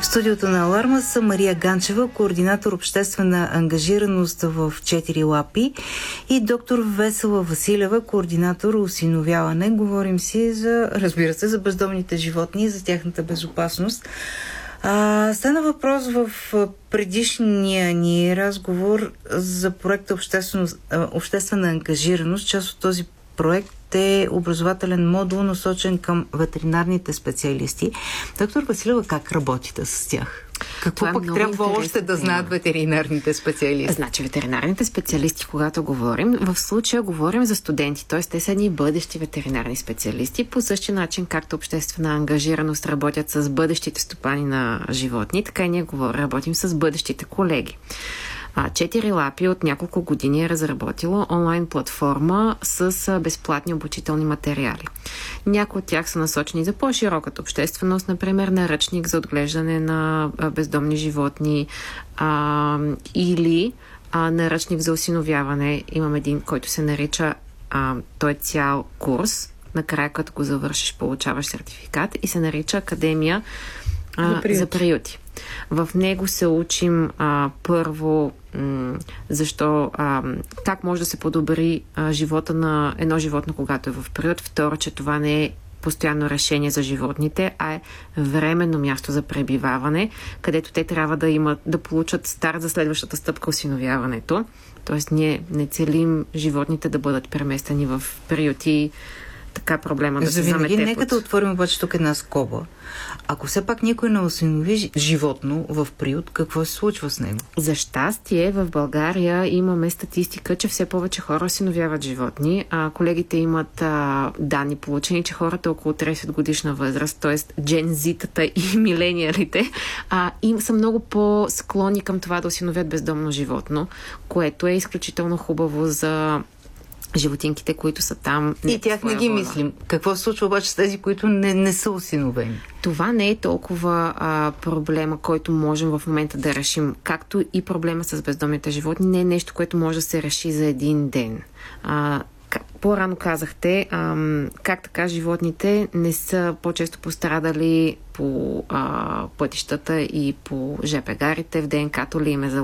В студиото на Аларма са Мария Ганчева, координатор обществена ангажираност в 4 лапи, и доктор Весела Василева, координатор осиновяване. Говорим си разбира се, за бездомните животни и за тяхната безопасност. Стана въпрос в предишния ни разговор за проекта обществена ангажираност. Част от този проект е образователен модул, насочен към ветеринарните специалисти. Доктор Василева, как работите с тях? Какво пък трябва още да знаят ветеринарните специалисти? Значи, ветеринарните специалисти, когато говорим, в случая говорим за студенти, т.е. те са едни бъдещи ветеринарни специалисти, по същия начин, както обществена ангажираност работят с бъдещите стопани на животни, така и ние работим с бъдещите колеги. 4 лапи от няколко години е разработила онлайн платформа с безплатни обучителни материали. Някои от тях са насочени за по-широката общественост, например наръчник за отглеждане на бездомни животни или наръчник за осиновяване. Имам един, който се нарича той е цял курс. Накрая, като го завършиш, получаваш сертификат и се нарича Академия за приюти. В него се учим първо как може да се подобри живота на едно животно, когато е в приют. Второ, че това не е постоянно решение за животните, а е временно място за пребиваване, където те трябва да получат старт за следващата стъпка, осиновяването. Тоест ние не целим животните да бъдат преместени в приюти, така проблема да се замете. Нека да отворим обаче тук една скоба. Ако все пак никой не осинови животно в приют, какво се случва с него? За щастие в България имаме статистика, че все повече хора осиновяват животни. Колегите имат данни получени, че хората около 30 годишна възраст, т.е. джензитата и милениалите, им са много по-склонни към това да осиновят бездомно животно, което е изключително хубаво за животинките, които са там. И тях не ги мислим. Какво се случва обаче с тези, които не са осиновени? Това не е толкова проблема, който можем в момента да решим. Както и проблема с бездомните животни не е нещо, което може да се реши за един ден. По-рано казахте, как така животните не са по-често пострадали по пътищата и по ЖП гарите, в ДНК-то ли им е